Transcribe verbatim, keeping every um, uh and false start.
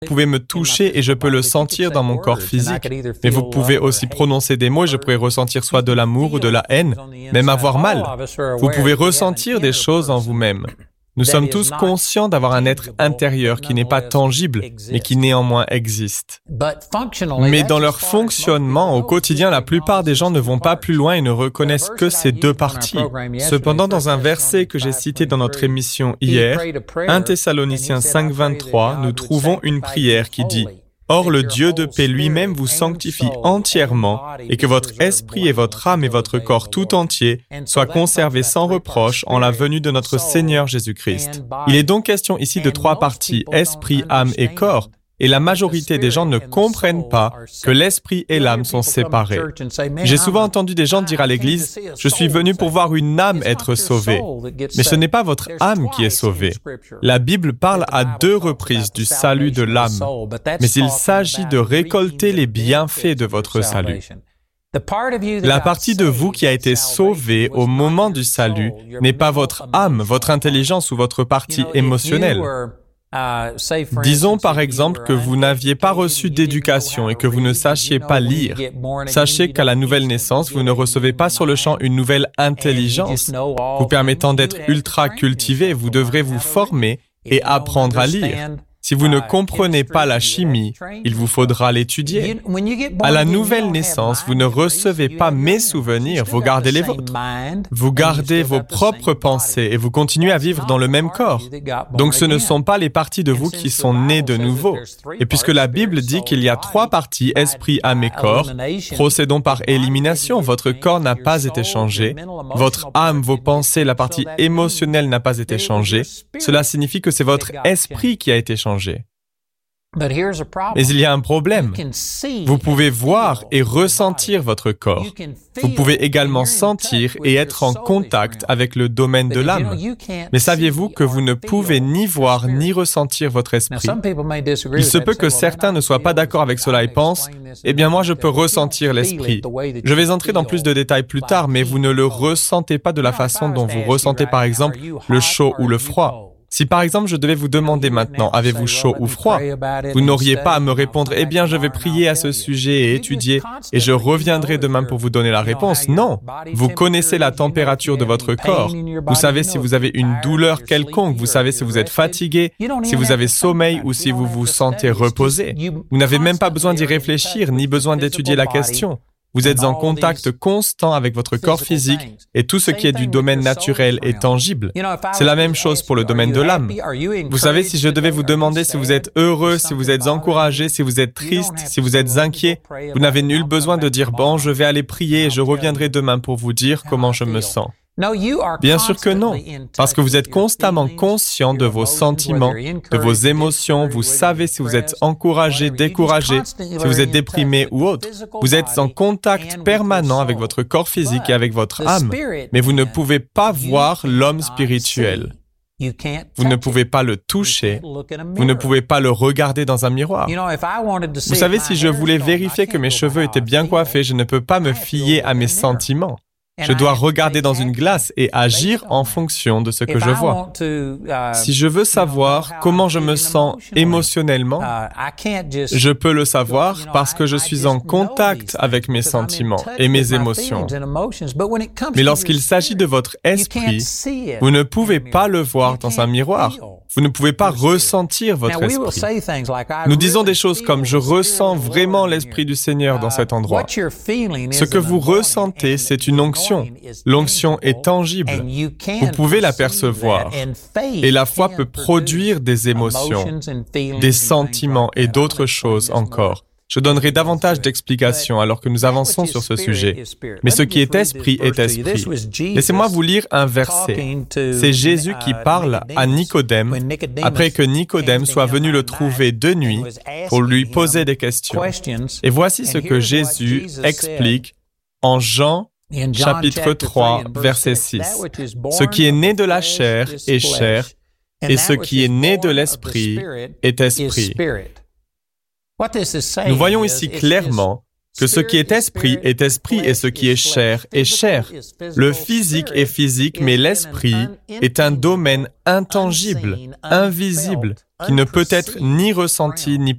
Vous pouvez me toucher et je peux le sentir dans mon corps physique. Mais vous pouvez aussi prononcer des mots et je pourrais ressentir soit de l'amour ou de la haine, même avoir mal. Vous pouvez ressentir des choses en vous-même. Nous sommes tous conscients d'avoir un être intérieur qui n'est pas tangible, mais qui néanmoins existe. Mais dans leur fonctionnement au quotidien, la plupart des gens ne vont pas plus loin et ne reconnaissent que ces deux parties. Cependant, dans un verset que j'ai cité dans notre émission hier, un Thessaloniciens cinq, vingt-trois, nous trouvons une prière qui dit « Or, le Dieu de paix lui-même vous sanctifie entièrement et que votre esprit et votre âme et votre corps tout entier soient conservés sans reproche en la venue de notre Seigneur Jésus-Christ. » Il est donc question ici de trois parties, esprit, âme et corps. Et la majorité des gens ne comprennent pas que l'esprit et l'âme sont séparés. J'ai souvent entendu des gens dire à l'Église, « Je suis venu pour voir une âme être sauvée. » Mais ce n'est pas votre âme qui est sauvée. La Bible parle à deux reprises du salut de l'âme, mais il s'agit de récolter les bienfaits de votre salut. La partie de vous qui a été sauvée au moment du salut n'est pas votre âme, votre intelligence ou votre partie émotionnelle. Disons par exemple que vous n'aviez pas reçu d'éducation et que vous ne sachiez pas lire. Sachez qu'à la nouvelle naissance, vous ne recevez pas sur le champ une nouvelle intelligence vous permettant d'être ultra cultivé. Vous devrez vous former et apprendre à lire. Si vous ne comprenez pas la chimie, il vous faudra l'étudier. À la nouvelle naissance, vous ne recevez pas mes souvenirs, vous gardez les vôtres. Vous gardez vos propres pensées et vous continuez à vivre dans le même corps. Donc ce ne sont pas les parties de vous qui sont nées de nouveau. Et puisque la Bible dit qu'il y a trois parties, esprit, âme et corps, procédons par élimination. Votre corps n'a pas été changé. Votre âme, vos pensées, la partie émotionnelle n'a pas été changée. Cela signifie que c'est votre esprit qui a été changé. Mais il y a un problème. Vous pouvez voir et ressentir votre corps. Vous pouvez également sentir et être en contact avec le domaine de l'âme. Mais saviez-vous que vous ne pouvez ni voir ni ressentir votre esprit? Il se peut que certains ne soient pas d'accord avec cela et pensent, « Eh bien moi je peux ressentir l'esprit. » Je vais entrer dans plus de détails plus tard, mais vous ne le ressentez pas de la façon dont vous ressentez par exemple le chaud ou le froid. Si par exemple je devais vous demander maintenant, avez-vous chaud ou froid? Vous n'auriez pas à me répondre, eh bien je vais prier à ce sujet et étudier et je reviendrai demain pour vous donner la réponse. Non, vous connaissez la température de votre corps. Vous savez si vous avez une douleur quelconque, vous savez si vous êtes fatigué, si vous avez sommeil ou si vous vous sentez reposé. Vous n'avez même pas besoin d'y réfléchir ni besoin d'étudier la question. Vous êtes en contact constant avec votre corps physique et tout ce qui est du domaine naturel et tangible. C'est la même chose pour le domaine de l'âme. Vous savez, si je devais vous demander si vous êtes heureux, si vous êtes encouragé, si vous êtes triste, si vous êtes inquiet, vous n'avez nul besoin de dire « Bon, je vais aller prier et je reviendrai demain pour vous dire comment je me sens ». Bien sûr que non, parce que vous êtes constamment conscient de vos sentiments, de vos émotions, vous savez si vous êtes encouragé, découragé, si vous êtes déprimé ou autre. Vous êtes en contact permanent avec votre corps physique et avec votre âme, mais vous ne pouvez pas voir l'homme spirituel. Vous ne pouvez pas le toucher, vous ne pouvez pas le regarder dans un miroir. Vous savez, si je voulais vérifier que mes cheveux étaient bien coiffés, je ne peux pas me fier à mes sentiments. Je dois regarder dans une glace et agir en fonction de ce que je vois. Si je veux savoir comment je me sens émotionnellement, je peux le savoir parce que je suis en contact avec mes sentiments et mes émotions. Mais lorsqu'il s'agit de votre esprit, vous ne pouvez pas le voir dans un miroir. Vous ne pouvez pas ressentir votre esprit. Nous disons des choses comme « Je ressens vraiment l'Esprit du Seigneur dans cet endroit ». Ce que vous ressentez, c'est une onction. L'onction est tangible. Vous pouvez l'apercevoir. Et la foi peut produire des émotions, des sentiments et d'autres choses encore. Je donnerai davantage d'explications alors que nous avançons sur ce sujet. Mais ce qui est esprit est esprit. Laissez-moi vous lire un verset. C'est Jésus qui parle à Nicodème après que Nicodème soit venu le trouver de nuit pour lui poser des questions. Et voici ce que Jésus explique en Jean chapitre trois, verset six. Ce qui est né de la chair est chair, et ce qui est né de l'esprit est esprit. Nous voyons ici clairement que ce qui est esprit est esprit et ce qui est chair est chair. Le physique est physique, mais l'esprit est un domaine intangible, invisible, qui ne peut être ni ressenti ni